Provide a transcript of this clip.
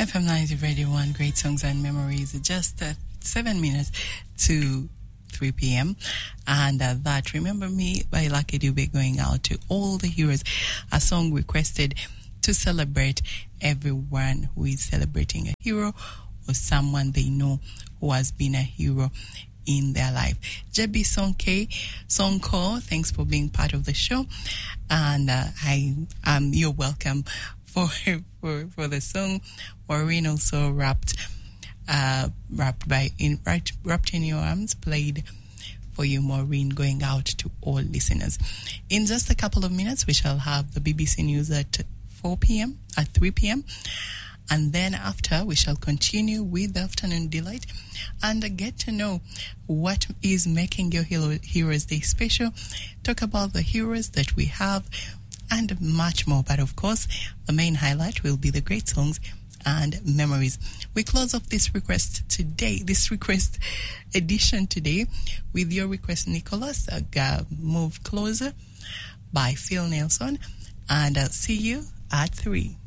FM 90 Radio 1, Great Songs and Memories, just 7 minutes to 3 p.m. And that Remember Me by Lucky Dube going out to all the heroes, a song requested to celebrate everyone who is celebrating a hero or someone they know who has been a hero in their life. JB Sonko, thanks for being part of the show. And you're welcome for the song. Maureen also wrapped in your arms, played for you, Maureen, going out to all listeners. In just a couple of minutes, we shall have the BBC News at 3 p.m. And then after, we shall continue with the Afternoon Delight and get to know what is making your Heroes Day special, talk about the heroes that we have, and much more. But of course, the main highlight will be the great songs and memories. We close off this request edition today with your request, Nicholas, Move Closer by Phil Nelson. And I'll see you at 3.